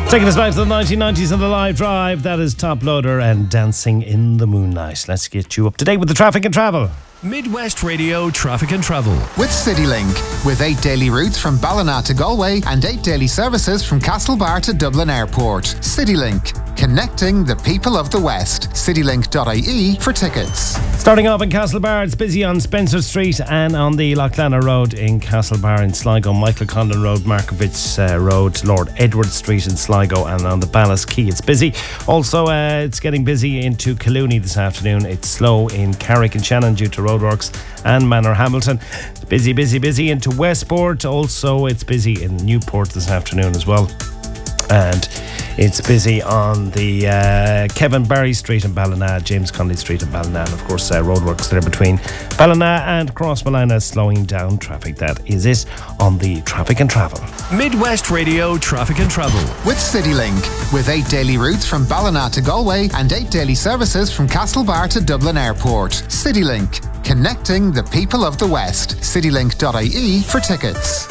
Taking us back to the 1990s on the live drive, that is Top Loader and Dancing in the Moonlight. Let's get you up to date with the traffic and travel. Midwest Radio Traffic and Travel. With CityLink. With 8 daily routes from Ballina to Galway and 8 daily services from Castlebar to Dublin Airport. CityLink. Connecting the people of the West. Citylink.ie for tickets. Starting off in Castlebar, it's busy on Spencer Street and on the Loughlana Road in Castlebar in Sligo, Michael Condon Road, Markovitz Road, Lord Edward Street in Sligo, and on the Ballas Quay it's busy. Also, it's getting busy into Colooney this afternoon. It's slow in Carrick and Shannon due to roadworks, and Manor Hamilton. It's busy into Westport. Also, it's busy in Newport this afternoon as well. And it's busy on the Kevin Barry Street in Ballina, James Conley Street in Ballina, and of course roadworks there between Ballina and Crossmolina, slowing down traffic. That is it on the Traffic and Travel. Midwest Radio Traffic and Travel. With CityLink. With 8 daily routes from Ballina to Galway and 8 daily services from Castlebar to Dublin Airport. CityLink. Connecting the people of the West. Citylink.ie for tickets.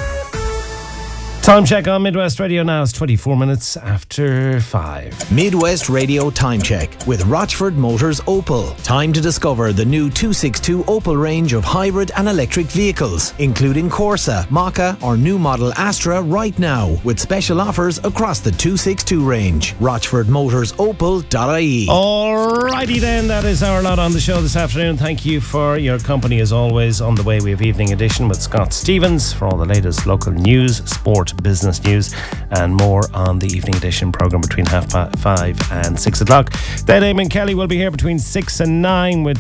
Time check on Midwest Radio now is 24 minutes after 5. Midwest Radio Time Check with Rochford Motors Opel. Time to discover the new 262 Opel range of hybrid and electric vehicles, including Corsa, Maka or new model Astra right now, with special offers across the 262 range. RochfordMotorsOpel.ie. Alrighty then, that is our lot on the show this afternoon. Thank you for your company as always. On the way we have Evening Edition with Scott Stevens for all the latest local news, sport, business news and more on the Evening Edition programme between 5:30 and 6 o'clock. Then Eamon Kelly will be here between 6 and 9 with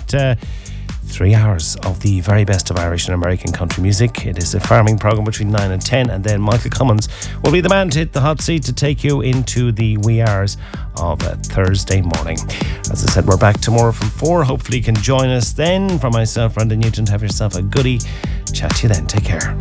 3 hours of the very best of Irish and American country music. It is a farming programme between 9 and 10, and then Michael Cummins will be the man to hit the hot seat to take you into the wee hours of Thursday morning. As I said, we're back tomorrow from 4. Hopefully you can join us then. For myself, Brendan Newton, have yourself a goodie. Chat to you then. Take care.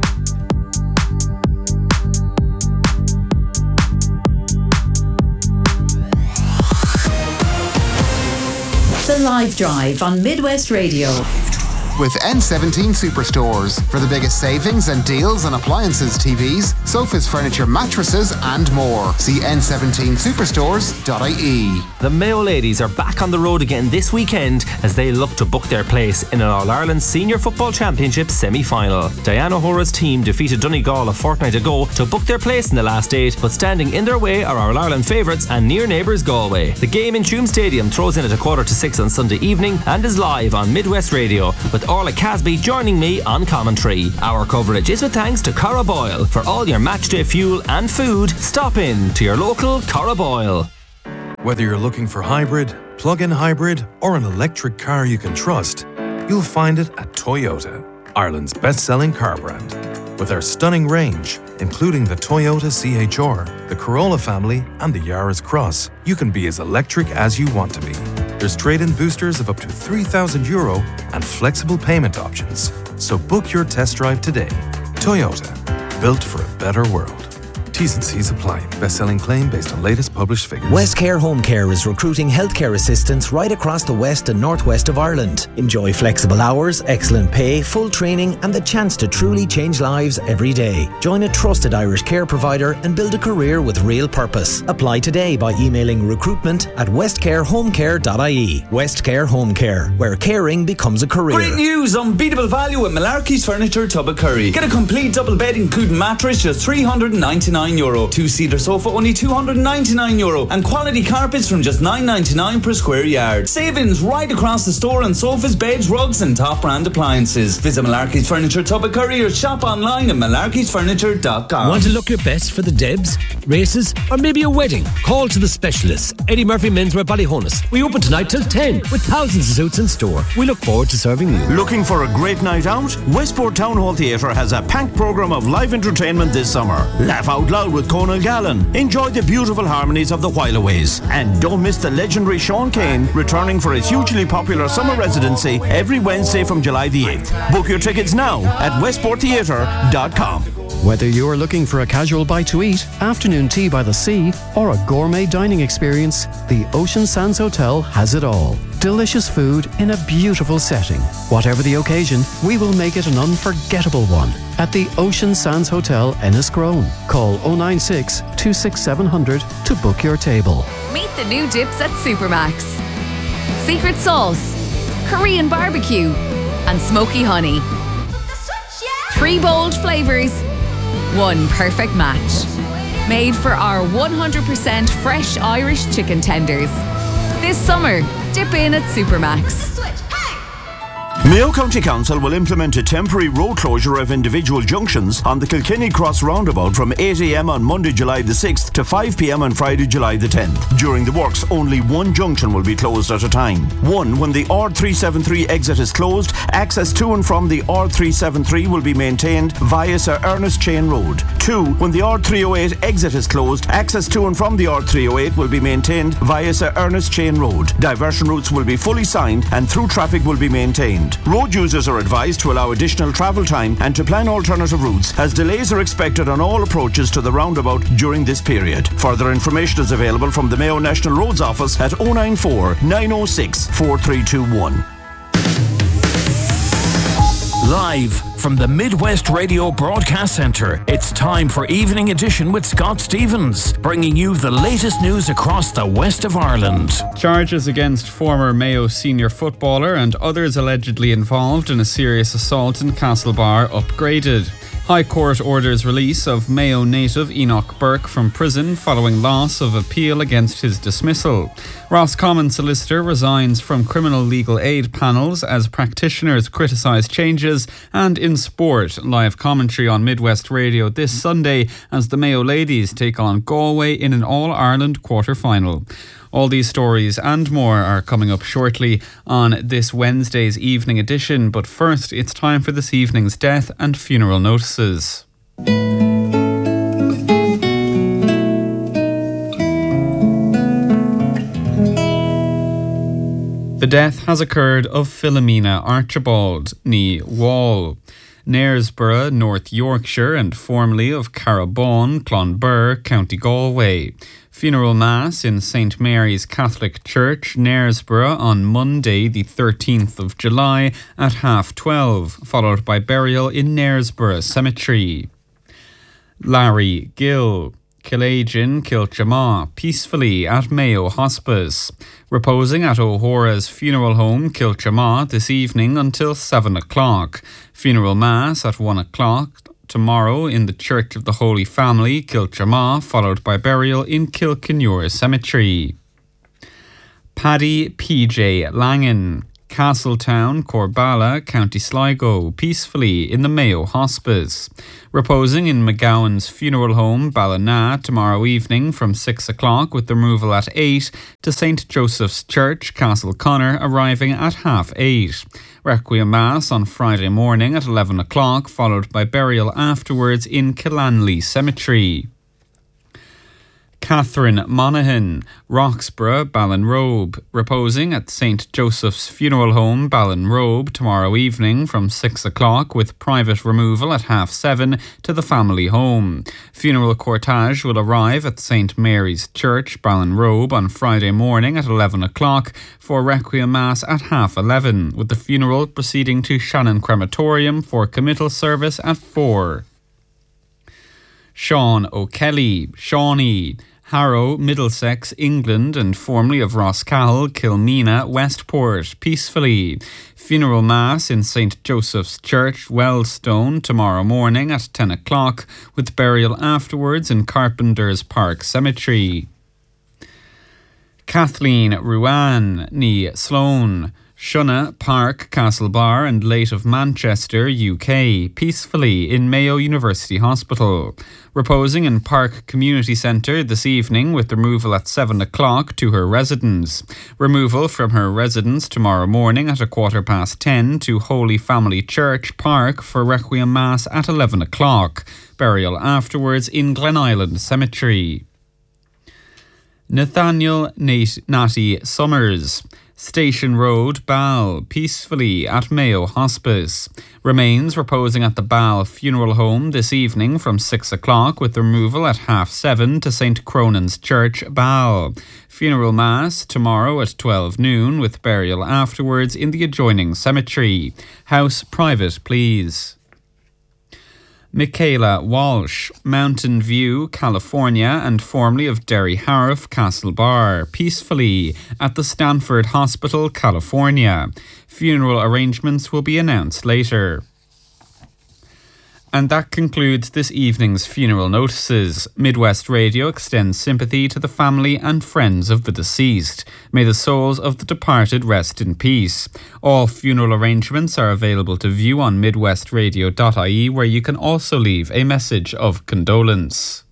The Live Drive on Midwest Radio. With N17 Superstores. For the biggest savings and deals on appliances, TVs, sofas, furniture, mattresses and more. See N17Superstores.ie. The Mayo ladies are back on the road again this weekend as they look to book their place in an All-Ireland Senior Football Championship semi-final. Diana Hora's team defeated Donegal a fortnight ago to book their place in the last 8, but standing in their way are All-Ireland favourites and near neighbours Galway. The game in Tuam Stadium throws in at 5:45 on Sunday evening and is live on Midwest Radio, with Orla Casby joining me on commentary. Our coverage is with thanks to Cara Boyle. For all your matchday fuel and food, stop in to your local Cara Boyle. Whether you're looking for hybrid, plug-in hybrid, or an electric car you can trust, you'll find it at Toyota, Ireland's best-selling car brand. With our stunning range, including the Toyota CHR, the Corolla family, and the Yaris Cross, you can be as electric as you want to be. There's trade-in boosters of up to €3,000 and flexible payment options. So book your test drive today. Toyota, built for a better world. T's and C's apply. Best-selling claim based on latest published figures. Westcare Home Care is recruiting healthcare assistants right across the west and northwest of Ireland. Enjoy flexible hours, excellent pay, full training and the chance to truly change lives every day. Join a trusted Irish care provider and build a career with real purpose. Apply today by emailing recruitment@westcarehomecare.ie. Westcare Home Care, where caring becomes a career. Great news! Unbeatable value at Malarkey's Furniture, Tubbercurry. Get a complete double bed including mattress, just €399. Two-seater sofa only €299, and quality carpets from just $9.99 per square yard. Savings right across the store on sofas, beds, rugs and top brand appliances. Visit Malarkey's Furniture, Tubbercurry or shop online at malarkeysfurniture.com. Want to look your best for the Debs, races or maybe a wedding? Call to the specialists. Eddie Murphy Menswear Ballyhonus. We open tonight till 10 with thousands of suits in store. We look forward to serving you. Looking for a great night out? Westport Town Hall Theatre has a packed programme of live entertainment this summer. Laugh out loud with Conal Gallen. Enjoy the beautiful harmonies of the Whileaways. And don't miss the legendary Sean Kane returning for his hugely popular summer residency every Wednesday from July the 8th. Book your tickets now at westporttheatre.com. Whether you're looking for a casual bite to eat, afternoon tea by the sea, or a gourmet dining experience, the Ocean Sands Hotel has it all. delicious food in a beautiful setting. Whatever the occasion, we will make it an unforgettable one at the Ocean Sands Hotel, Enniscrone. Call 096 26700 to book your table. Meet the new dips at Supermax. Secret sauce, Korean barbecue, and smoky honey. 3 bold flavours, 1 perfect match. Made for our 100% fresh Irish chicken tenders. This summer, dip in at Supermax. Mayo County Council will implement a temporary road closure of individual junctions on the Kilkenny Cross roundabout from 8 a.m. on Monday, July the 6th to 5 p.m. on Friday, July the 10th. During the works, only one junction will be closed at a time. 1. When the R373 exit is closed, access to and from the R373 will be maintained via Sir Ernest Chain Road. 2. When the R308 exit is closed, access to and from the R308 will be maintained via Sir Ernest Chain Road. Diversion routes will be fully signed and through traffic will be maintained. Road users are advised to allow additional travel time and to plan alternative routes, as delays are expected on all approaches to the roundabout during this period. Further information is available from the Mayo National Roads Office at 094 906 4321. Live from the Midwest Radio Broadcast Centre, it's time for Evening Edition with Scott Stevens, bringing you the latest news across the west of Ireland. Charges against former Mayo senior footballer and others allegedly involved in a serious assault in Castlebar upgraded. High Court orders release of Mayo native Enoch Burke from prison following loss of appeal against his dismissal. Roscommon solicitor resigns from criminal legal aid panels as practitioners criticise changes. And in sport, live commentary on Midwest Radio this Sunday as the Mayo ladies take on Galway in an All-Ireland quarter-final. All these stories and more are coming up shortly on this Wednesday's evening edition. But first, it's time for this evening's death and funeral notices. The death has occurred of Philomena Archibald, ní Wall, Knaresborough, North Yorkshire, and formerly of Carabón, Clonbur, County Galway. Funeral Mass in St Mary's Catholic Church, Knaresborough, on Monday, the 13th of July at 12:30, followed by burial in Knaresborough Cemetery. Larry Gill, Killagin, Kilchama, peacefully at Mayo Hospice, reposing at O'Hora's funeral home, Kilchama, this evening until 7 o'clock. Funeral Mass at 1 o'clock tomorrow in the Church of the Holy Family, Kilchama, followed by burial in Kilkenure Cemetery. Paddy P.J. Langan, Castletown, Corbala, County Sligo, peacefully in the Mayo Hospice. Reposing in McGowan's funeral home, Ballina, tomorrow evening from 6 o'clock with the removal at 8 to St Joseph's Church, Castleconnor, arriving at 8:30. Requiem Mass on Friday morning at 11 o'clock, followed by burial afterwards in Killanley Cemetery. Catherine Monaghan, Roxborough, Ballinrobe, reposing at St Joseph's Funeral Home, Ballinrobe, tomorrow evening from 6 o'clock with private removal at 7:30 to the family home. Funeral cortege will arrive at St Mary's Church, Ballinrobe, on Friday morning at 11 o'clock for Requiem Mass at 11:30, with the funeral proceeding to Shannon Crematorium for committal service at 4. Sean O'Kelly, Shawnee, Harrow, Middlesex, England, and formerly of Roscahill, Kilmena, Westport, peacefully. Funeral Mass in St Joseph's Church, Wellstone, tomorrow morning at 10 o'clock, with burial afterwards in Carpenter's Park Cemetery. Kathleen Ruan, ní Sloan, Shunna Park, Castlebar, and late of Manchester, UK, peacefully in Mayo University Hospital. Reposing in Park Community Centre this evening with removal at 7 o'clock to her residence. Removal from her residence tomorrow morning at 10:15 to Holy Family Church, Park, for Requiem Mass at 11 o'clock. Burial afterwards in Glenisland Cemetery. Nathaniel Natty Summers, Station Road, Ball, peacefully at Mayo Hospice. Remains reposing at the Ball Funeral Home this evening from 6 o'clock with removal at 7:30 to St. Cronan's Church, Ball. Funeral Mass tomorrow at 12 noon with burial afterwards in the adjoining cemetery. House private, please. Michaela Walsh, Mountain View, California, and formerly of Derry Harf, Castlebar, peacefully at the Stanford Hospital, California. Funeral arrangements will be announced later. And that concludes this evening's funeral notices. Midwest Radio extends sympathy to the family and friends of the deceased. May the souls of the departed rest in peace. All funeral arrangements are available to view on midwestradio.ie, where you can also leave a message of condolence.